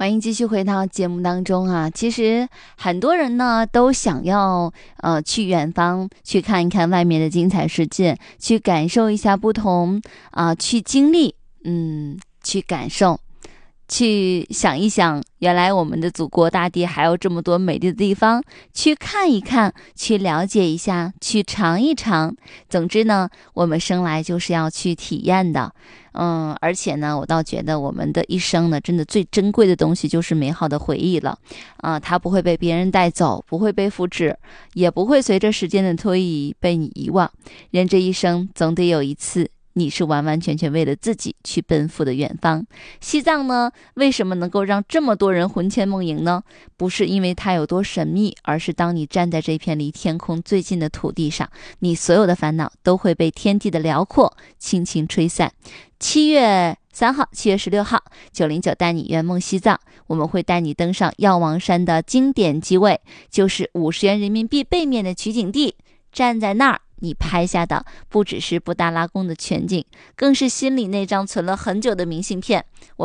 欢迎继续回到节目当中啊！其实很多人呢都想要去远方去看一看外面的精彩世界，去感受一下不同去经历，去感受，去想一想，原来我们的祖国大地还有这么多美丽的地方，去看一看，去了解一下，去尝一尝。总之呢，我们生来就是要去体验的。而且呢，我倒觉得我们的一生呢，真的最珍贵的东西就是美好的回忆了。它不会被别人带走，不会被复制，也不会随着时间的推移被你遗忘。人这一生总得有一次，你是完完全全为了自己去奔赴的远方。西藏呢，为什么能够让这么多人魂牵梦萦呢？不是因为它有多神秘，而是当你站在这片离天空最近的土地上，你所有的烦恼都会被天地的辽阔轻轻吹散。7月3号、7月16号，909带你圆梦西藏，我们会带你登上药王山的经典机位，就是50元人民币背面的取景地。站在那儿，你拍下的不只是布达拉宫的全景，更是心里那张存了很久的明信片。